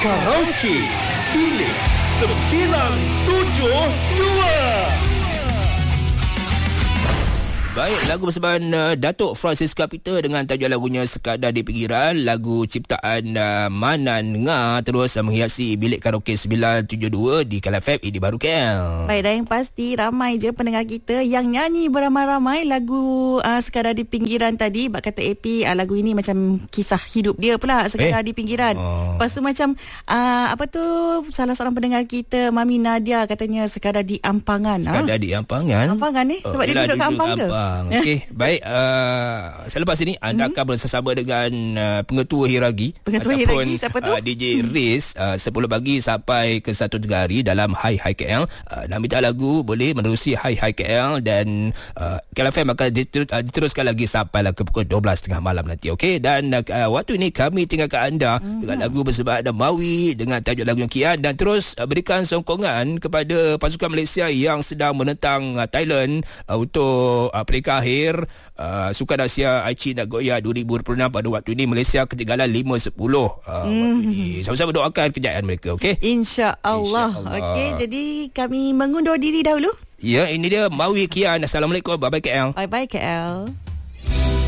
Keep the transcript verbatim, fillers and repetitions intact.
Karaoke Bilik sembilan tujuh dua. Baik, lagu persembahan uh, Datuk Francis Kapita dengan tajuk lagunya Sekadar di Pinggiran, lagu ciptaan uh, Manan Nga, terus uh, menghiasi Bilik Karaoke sembilan tujuh dua di Kala F M di Baru K L. Baik, dan yang pasti ramai je pendengar kita yang nyanyi beramai-ramai lagu uh, Sekadar di Pinggiran tadi. Bak kata A P, uh, lagu ini macam kisah hidup dia pula, Sekadar eh? di Pinggiran. Oh. Lepas tu macam uh, apa tu, salah seorang pendengar kita, Mami Nadia, katanya sekadar di Ampangan. Sekadar ha? di Ampangan? Ampangan ni? Sebab oh, dia duduk kat Ampang ke? Okey, baik. Uh, selepas ini anda mm-hmm. akan bersama dengan uh, pengetua Hiragi. Pengetua Hiragi siapa tu? Uh, D J Riz uh, sepuluh pagi sampai ke satu tengah hari dalam Hai Hai K L. Uh, nak minta lagu boleh menerusi Hai Hai K L dan uh, K L F M akan diter- uh, diteruskan lagi sampai ke pukul dua belas tiga puluh malam nanti. Okey, dan uh, waktu ini kami tinggalkan anda mm-hmm. dengan lagu persembahan Mawi dengan tajuk lagu yang kian, dan terus uh, berikan sokongan kepada pasukan Malaysia yang sedang menentang uh, Thailand uh, untuk uh, peringkat akhir uh, Sukan Asia Aichi Nagoya dua ribu dua puluh enam. Pada waktu ini Malaysia ketinggalan lima sepuluh. Uh, mm. Sama-sama doakan kejayaan mereka. Okey, InsyaAllah. Insya Okey, jadi kami mengundur diri dahulu. Ya, ini dia Mawi Kian. Assalamualaikum. Bye bye K L. Bye bye K L.